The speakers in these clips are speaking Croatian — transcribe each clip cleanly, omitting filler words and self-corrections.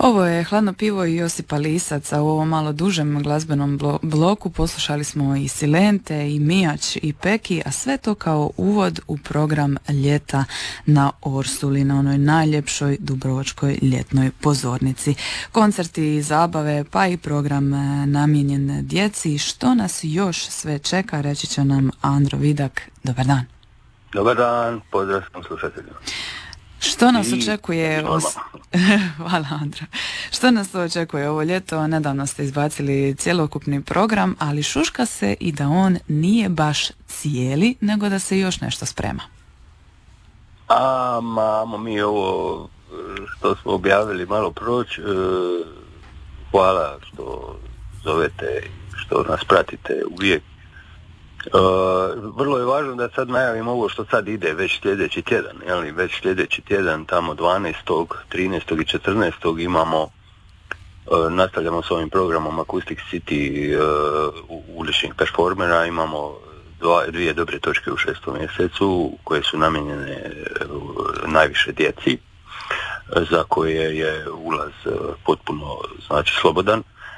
Ovo je Hladno pivo i Josipa Lisaca. U ovom malo dužem glazbenom bloku poslušali smo i Silente, i Mijač, i Peki, a sve to kao uvod u program Ljeta na Orsuli, na onoj najljepšoj dubrovačkoj ljetnoj pozornici. Koncerti i zabave, pa i program namijenjen djeci. Što nas još sve čeka, reći će nam Andro Vidak. Dobar dan. Dobar dan, pozdrav sam slušateljima. Što nas očekuje? Hvala, Andra. Što nas očekuje ovo ljeto? Nedavno ste izbacili cjelokupni program, ali šuška se i da on nije baš cijeli, nego da se još nešto sprema. Mamo, mi ovo što smo objavili malo proći, hvala što zovete, što nas pratite uvijek. Vrlo je važno da sad najavim ovo što sad ide već sljedeći tjedan, već sljedeći tjedan tamo 12., 13. i 14. imamo, nastavljamo s ovim programom Acoustic City uličnih performera, imamo dvije dobre točke u 6. mjesecu koje su namijenjene najviše djeci, za koje je ulaz potpuno slobodan.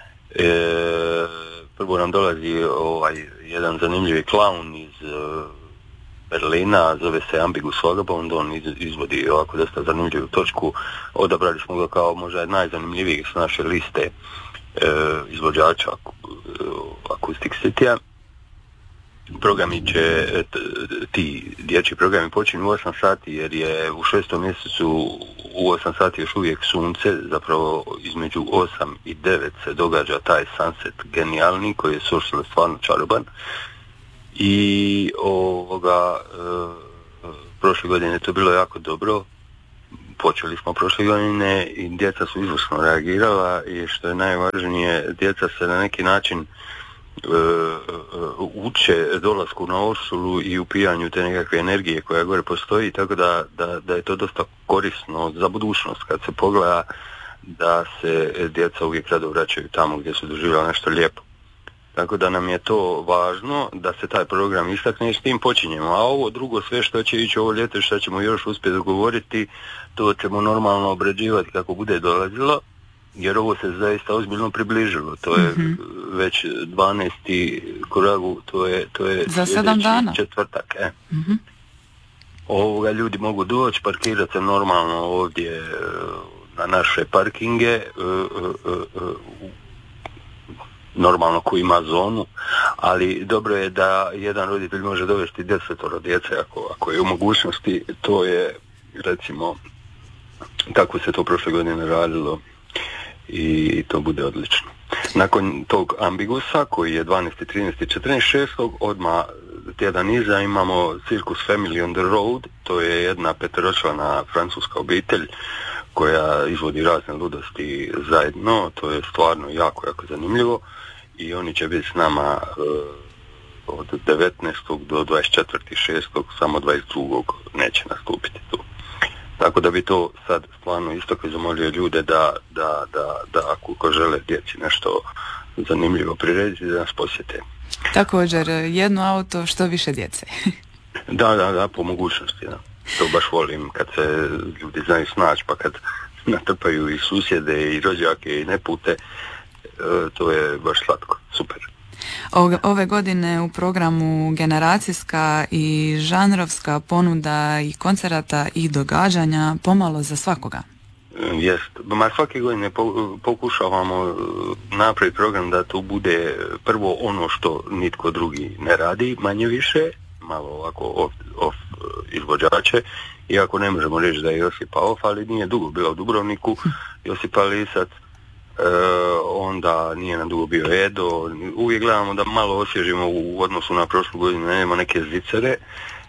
Prvo nam dolazi jedan zanimljivi klaun iz Berlina, zove se Ambigus Vagabond, on izvodi ovako dosta zanimljivu točku. Odabrali smo ga kao možda najzanimljiviji s naše liste izvođača Acoustic City-a. Programi će, ti dječji programi počinju u 8 sati jer je u 6. mjesecu u 8 sati još uvijek sunce, zapravo između 8 i 9 se događa taj sunset genijalni koji je stvarno čaroban. I prošle godine to bilo jako dobro. Počeli smo prošle godine i djeca su izvrsno reagirala i što je najvažnije, djeca se na neki način uče dolasku na Orsulu i upijanju te nekakve energije koja gore postoji, tako da je to dosta korisno za budućnost kad se pogleda da se djeca uvijek rado vraćaju tamo gdje su doživjeli nešto lijepo. Tako da nam je to važno da se taj program istakne i s tim počinjemo. A ovo drugo sve što će ići ovo ljeto, što ćemo još uspjeti dogovoriti, to ćemo normalno obrađivati kako bude dolazilo. Jer ovo se zaista ozbiljno približilo. To je već 12. koragu, to je za 7 dana. Četvrtak. Ovoga ljudi mogu doći, parkirati se normalno ovdje na naše parkinge, normalno ko ima zonu, ali dobro je da jedan roditelj može dovesti 10 djece ako je u mogućnosti. To je, recimo, tako se to prošle godine radilo. I to bude odlično. Nakon tog Ambigusa koji je 12., 13., 14., 6. odmah tjedan iza imamo Circus Family on the Road. To je jedna 5-člana francuska obitelj koja izvodi razne ludosti zajedno. To je stvarno jako zanimljivo i oni će biti s nama od 19. do 24.6. samo 22. neće nastupiti tu. Tako da bi to sad stvarno isto zamolio ljude da ako žele djeci nešto zanimljivo prirediti, da nas posjete. Također, jedno auto, što više djece. Da, po mogućnosti. Da. To baš volim kad se ljudi znaju snaći, pa kad natrpaju i susjede i rođake i nepute, to je baš slatko, super. Ove godine u programu generacijska i žanrovska ponuda i koncerata i događanja pomalo za svakoga. Jest. Svake godine pokušavamo napraviti program da to bude prvo ono što nitko drugi ne radi, manje više, malo ovako off izvođače, iako ne možemo reći da je Josipa off, ali nije dugo bila u Dubrovniku, Josipa Lisac, onda nije nam dugo bio Edo. Uvijek gledamo da malo osvježimo u odnosu na prošlu godinu, nema neke zicere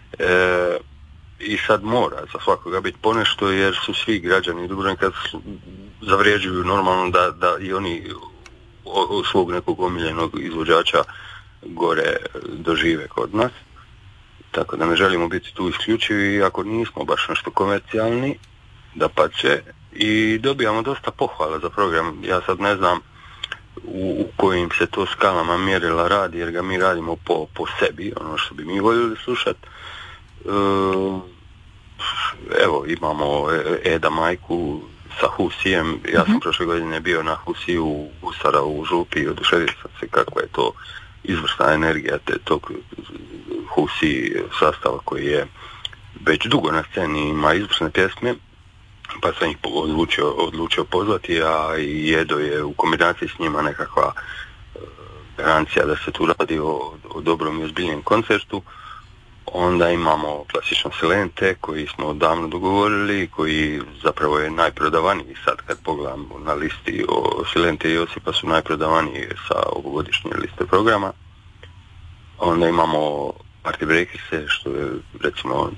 i sad mora za svakoga biti ponešto jer su svi građani Dubrovnika zavrijeđuju normalno da i oni svog nekog omiljenog izvođača gore dožive kod nas. Tako da ne želimo biti tu isključivi, iako nismo baš nešto komercijalni, dapače. I dobijamo dosta pohvala za program. Ja sad ne znam u kojim se to skalama mjerila radi, jer ga mi radimo po sebi, ono što bi mi voljeli slušati. Evo, imamo Eda majku sa Husijem. Ja sam prošle godine bio na Husiju u Sarajevu u Župi i oduševio sam se kakva je to izvrsna energija tog Husi sastava koji je već dugo na sceni, ima izvrsne pjesme, pa sam ih odlučio pozvati, a i Edo je u kombinaciji s njima nekakva garancija da se tu radi o dobrom i ozbiljnom koncertu. Onda imamo klasično Silente koji smo odavno dogovorili, koji zapravo je najprodavaniji sad kad pogledamo na listi. Silente i Josipa su najprodavaniji sa ovogodišnje liste programa. Onda imamo Party Breakers, što je recimo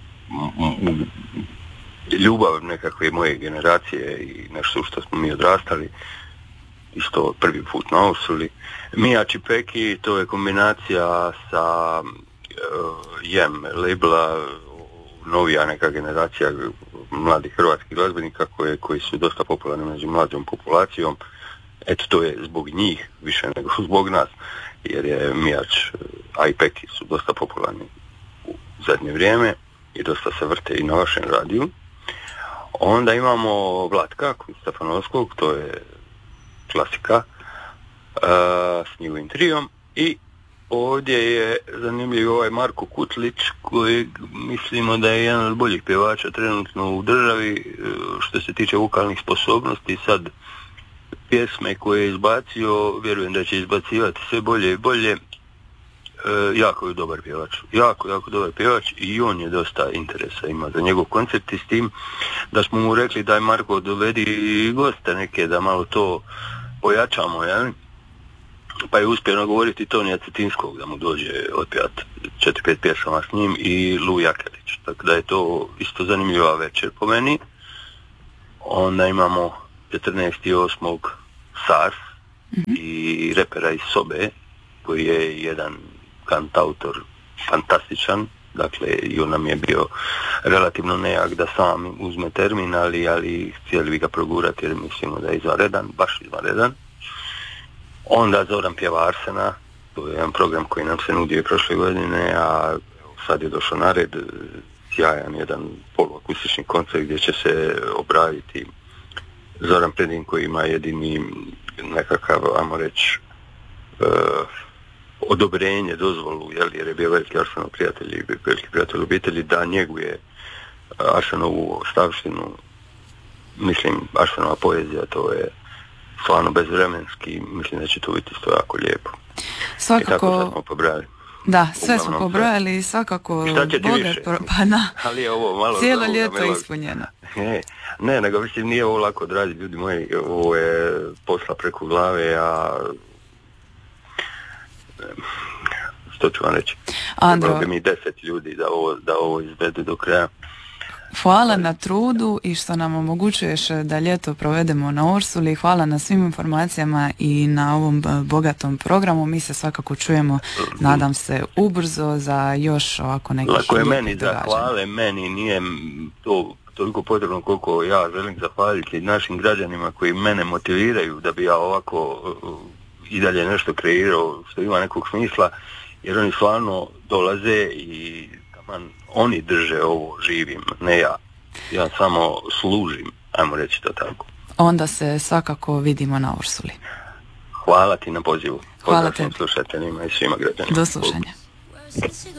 ljubav nekakve moje generacije i nešto što smo mi odrastali, isto prvi put na Ursuli. Mijač i Peki, to je kombinacija sa labela, novija neka generacija mladih hrvatskih glazbenika koji su dosta popularni među mlađom populacijom. Eto, to je zbog njih više nego zbog nas, jer je Mijač, a i Peki su dosta popularni u zadnje vrijeme i dosta se vrte i na vašem radiju. Onda imamo Vlatka Stefanovskog, to je klasika, s njihovim trijom, i ovdje je zanimljiv ovaj Marko Kutlić, koji mislimo da je jedan od boljih pjevača trenutno u državi što se tiče vokalnih sposobnosti. Sad pjesme koje je izbacio, vjerujem da će izbacivati sve bolje i bolje. Jako je dobar pjevač, jako dobar pjevač, i on je dosta interesa ima za njegov koncert, i s tim da smo mu rekli daj Marko dovedi goste neke da malo to pojačamo, jel? Pa je uspio nagovoriti Tonija Cetinskog da mu dođe otpjat 4-5 pjesama s njim, i Lu Jakelić, tako da je to isto zanimljiva večer po meni. Onda imamo 14.8. Sars i repera iz Sobe, koji je jedan kantautor fantastičan, dakle i on nam je bio relativno nejak da sam uzme termin, ali htjeli bi ga progurati jer mislimo da je izvanredan, baš izvanredan. Onda Zoran pjeva Arsena, to je jedan program koji nam se nudio prošle godine, a sad je došao na red sjajan jedan poluakustični koncert gdje će se obraditi Zoran Predin, koji ima jedini nekakav, ajmo reći, odobrenje, dozvolu, jer je bio veliki Arsenov prijatelj i veliki prijatelj obitelji, da njeguje Arsenovu ostavštinu. Mislim, Arsenova poezija, to je stvarno bezvremenski, mislim da će to biti isto jako lijepo. Svakako, i tako sad smo pobrali. Da, sve smo pobrojali i svakako pa na, ali je ovo malo cijelo ljeto ispunjeno. Ne, nego mislim nije ovo lako odraditi, ljudi moji, ovo je posla preko glave, a što ću vam reći? Andro, bi mi 10 ljudi da ovo izvede do kraja. Hvala na trudu i što nam omogućuješ da ljeto provedemo na Ursuli. Hvala na svim informacijama i na ovom bogatom programu. Mi se svakako čujemo, nadam se, ubrzo za još ovako nekih lako je meni da hvale, meni nije to toliko potrebno koliko ja želim zahvaliti našim građanima koji mene motiviraju da bi ja ovako i dalje nešto kreirao što ima nekog smisla, jer oni stvarno dolaze i oni drže ovo živim, ne ja. Ja samo služim, ajmo reći to tako. Onda se svakako vidimo na Ursuli. Hvala ti na pozivu. Hvala tebi. Slušateljima i svima građanima. Do slušanja.